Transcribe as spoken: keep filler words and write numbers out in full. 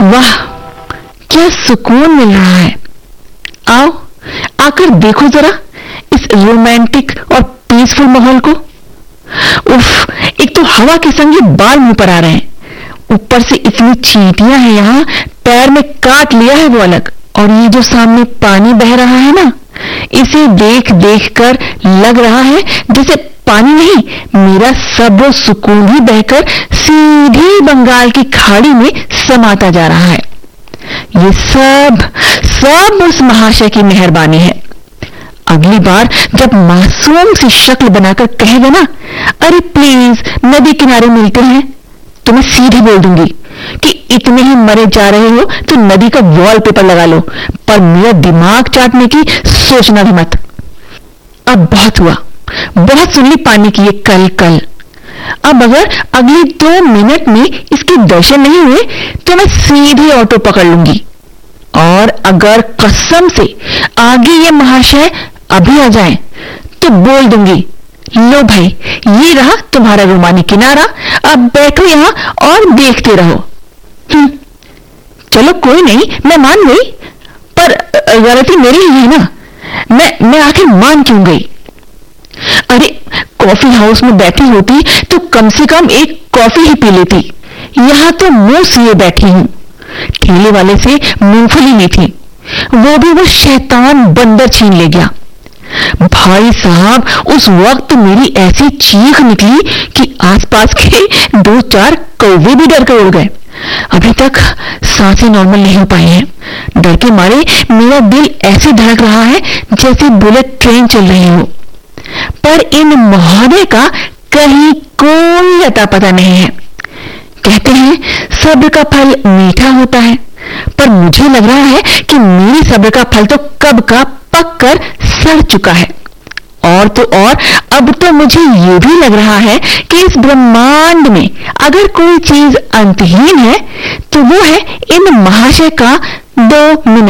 वाह, क्या सुकून मिल रहा है। आओ, आकर देखो जरा इस रोमांटिक और पीसफुल माहौल को। उफ, एक तो हवा के संग ये बाल मुंह पर आ रहे हैं, ऊपर से इतनी चींटियां हैं यहाँ, पैर में काट लिया है वो अलग। और ये जो सामने पानी बह रहा है ना, इसे देख देख कर लग रहा है जैसे पानी नहीं, मेरा सब वो सुकून ही बहकर सीधी बंगाल की खाड़ी में समाता जा रहा है। ये सब सब उस महाशय की मेहरबानी है। अगली बार जब मासूम सी शक्ल बनाकर कहेगा ना, अरे प्लीज नदी किनारे मिलते हैं, तो मैं सीधी बोल दूंगी कि इतने ही मरे जा रहे हो तो नदी का वॉलपेपर लगा लो, पर मेरा दिमाग चाटने की सोचना भी मत। अब बहुत हुआ, बहुत सुन ली पानी की ये कल कल। अब अगर अगले दो मिनट में इसके दर्शन नहीं हुए तो मैं सीधी ऑटो पकड़ लूंगी, और अगर कसम से आगे ये महाशय अभी आ जाए तो बोल दूंगी, लो भाई, ये रहा तुम्हारा रोमानी किनारा, अब बैठो यहां और देखते रहो। चलो कोई नहीं, मैं मान गई, पर गलती मेरी ही है ना, मैं मैं आखिर मान क्यों गई। अरे कॉफी हाउस में बैठी होती तो कम से कम एक कॉफी ही पी लेती, यहां तो मुंह सिए बैठी हूं। ठेले वाले से मूंगफली ली थी, वो भी वो शैतान बंदर छीन ले गया। भाई साहब, उस वक्त मेरी ऐसी चीख निकली कि आसपास के दो चार कौवे भी डर कर उड़ गए। अभी तक सांसें नॉर्मल नहीं हो पाई हैं। डर के मारे मेरा दिल ऐसे धड़क रहा है जैसे बुलेट ट्रेन चल रही हो। पर इन महोदय का कहीं कोई अता पता नहीं है। कहते हैं सब्र का फल मीठा होता है, पर मुझे लग रहा है कि मेरी सब्र का फल तो कब का पक कर सड़ चुका है। और तो और अब तो मुझे ये भी लग रहा है कि इस ब्रह्मांड में अगर कोई चीज अंतहीन है तो वो है इन महाशय का दो मिनट।